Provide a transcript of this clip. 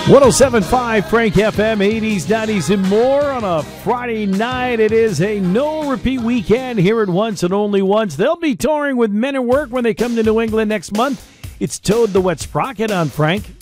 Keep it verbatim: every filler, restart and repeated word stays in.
one oh seven point five Frank F M, eighties, nineties, and more on a Friday night. It is a no-repeat weekend here at Once and Only Once. They'll be touring with Men at Work when they come to New England next month. It's Toad the Wet Sprocket on Frank.